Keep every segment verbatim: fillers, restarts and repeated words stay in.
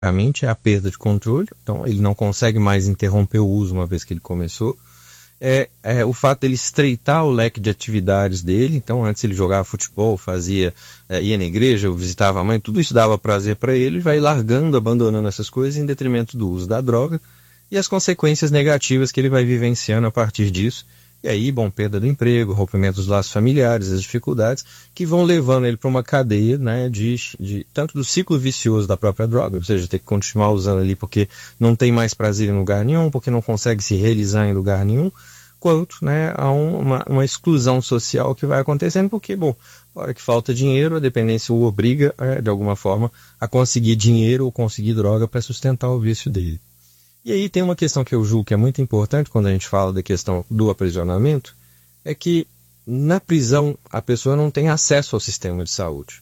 é a perda de controle, então ele não consegue mais interromper o uso uma vez que ele começou. É, é o fato dele estreitar o leque de atividades dele, então antes ele jogava futebol, fazia, é, ia na igreja, visitava a mãe, tudo isso dava prazer para ele, vai largando, abandonando essas coisas em detrimento do uso da droga e as consequências negativas que ele vai vivenciando a partir disso. E aí, bom, perda do emprego, rompimento dos laços familiares, as dificuldades que vão levando ele para uma cadeia, né, de, de, tanto do ciclo vicioso da própria droga, ou seja, ter que continuar usando ali porque não tem mais prazer em lugar nenhum, porque não consegue se realizar em lugar nenhum, quanto, né, a uma, uma exclusão social que vai acontecendo, porque, bom, na hora que falta dinheiro, a dependência o obriga, é, de alguma forma, a conseguir dinheiro ou conseguir droga para sustentar o vício dele. E aí tem uma questão que eu julgo que é muito importante quando a gente fala da questão do aprisionamento, é que na prisão a pessoa não tem acesso ao sistema de saúde.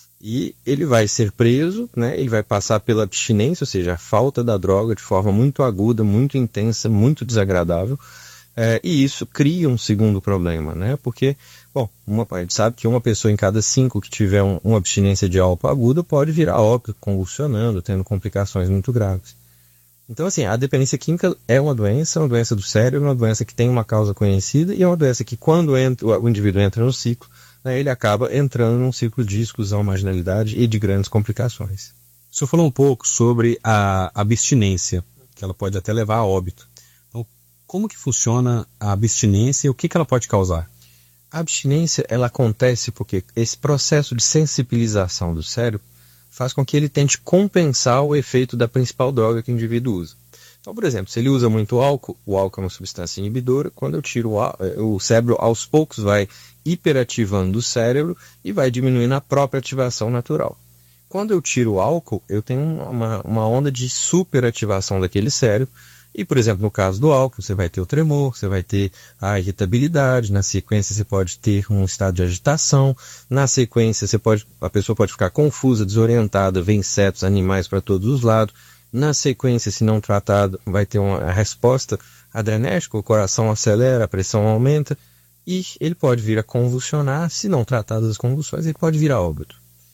E ele vai ser preso, né, ele vai passar pela abstinência, ou seja, a falta da droga de forma muito aguda, muito intensa, muito desagradável, é, e isso cria um segundo problema, né, porque, bom, uma, a gente sabe que uma pessoa em cada cinco que tiver um, uma abstinência de álcool aguda pode virar óbito, convulsionando, tendo complicações muito graves. Então, assim, a dependência química é uma doença, uma doença do cérebro, uma doença que tem uma causa conhecida e é uma doença que quando entra, o indivíduo entra no ciclo, né, ele acaba entrando num ciclo de exclusão, marginalidade e de grandes complicações. O senhor falou um pouco sobre a abstinência, que ela pode até levar a óbito. Então, como que funciona a abstinência e o que, que ela pode causar? A abstinência, ela acontece porque esse processo de sensibilização do cérebro faz com que ele tente compensar o efeito da principal droga que o indivíduo usa. Então, por exemplo, se ele usa muito álcool, o álcool é uma substância inibidora, quando eu tiro o álcool, o cérebro aos poucos vai hiperativando o cérebro e vai diminuindo a própria ativação natural. Quando eu tiro o álcool, eu tenho uma, uma onda de superativação daquele cérebro, e, por exemplo, no caso do álcool, você vai ter o tremor, você vai ter a irritabilidade, na sequência você pode ter um estado de agitação, na sequência você pode, a pessoa pode ficar confusa, desorientada, ver insetos, animais para todos os lados, na sequência, se não tratado, vai ter uma resposta adrenérgica, o coração acelera, a pressão aumenta, e ele pode vir a convulsionar, se não tratado as convulsões, ele pode vir a óbito.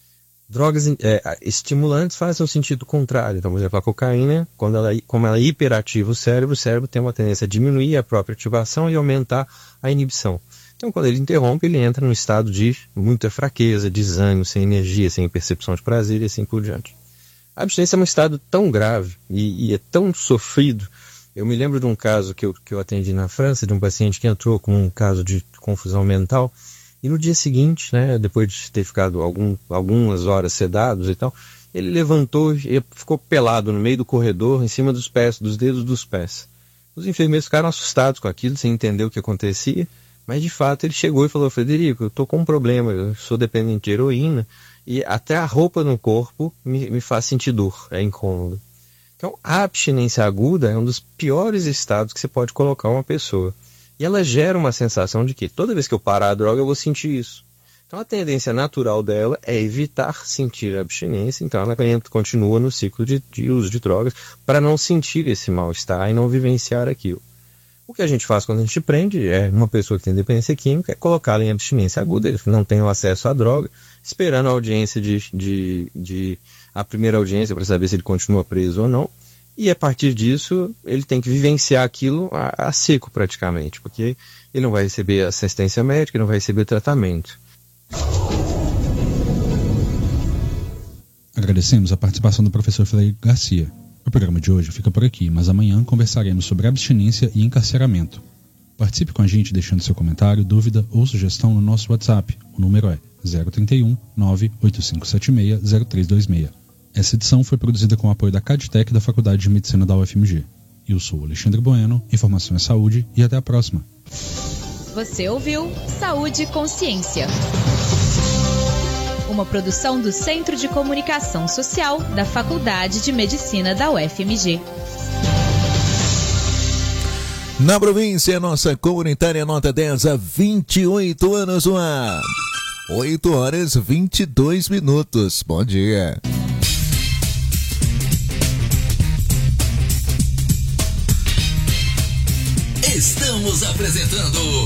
Drogas é, estimulantes fazem o sentido contrário. Então, por exemplo, a cocaína, quando ela, como ela hiperativa o cérebro, o cérebro tem uma tendência a diminuir a própria ativação e aumentar a inibição. Então, quando ele interrompe, ele entra num estado de muita fraqueza, desânimo, sem energia, sem percepção de prazer e assim por diante. A abstinência é um estado tão grave e, e é tão sofrido. Eu me lembro de um caso que eu, que eu atendi na França, de um paciente que entrou com um caso de confusão mental. E no dia seguinte, né, depois de ter ficado algum, algumas horas sedados e tal, ele levantou e ficou pelado no meio do corredor, em cima dos pés, dos dedos dos pés. Os enfermeiros ficaram assustados com aquilo, sem entender o que acontecia, mas de fato ele chegou e falou: Frederico, eu estou com um problema, eu sou dependente de heroína, e até a roupa no corpo me, me faz sentir dor, é incômodo. Então, a abstinência aguda é um dos piores estados que você pode colocar uma pessoa. E ela gera uma sensação de que toda vez que eu parar a droga eu vou sentir isso. Então a tendência natural dela é evitar sentir a abstinência, então ela continua no ciclo de, de uso de drogas para não sentir esse mal-estar e não vivenciar aquilo. O que a gente faz quando a gente prende é uma pessoa que tem dependência química, é colocá-la em abstinência aguda, ele não tem o acesso à droga, esperando a audiência de, de, de a primeira audiência para saber se ele continua preso ou não. E a partir disso, ele tem que vivenciar aquilo a, a seco praticamente, porque ele não vai receber assistência médica, ele não vai receber tratamento. Agradecemos a participação do professor Frederico Garcia. O programa de hoje fica por aqui, mas amanhã conversaremos sobre abstinência e encarceramento. Participe com a gente deixando seu comentário, dúvida ou sugestão no nosso WhatsApp. O número é zero trinta e um, nove oito cinco sete seis, zero três dois seis. Essa edição foi produzida com o apoio da Cadtec da Faculdade de Medicina da U F M G. Eu sou Alexandre Bueno, Informação é Saúde e até a próxima. Você ouviu Saúde e Consciência. Uma produção do Centro de Comunicação Social da Faculdade de Medicina da U F M G. Na província, nossa comunitária nota dez há vinte e oito anos no ar. oito horas e vinte e dois minutos. Bom dia. Estamos apresentando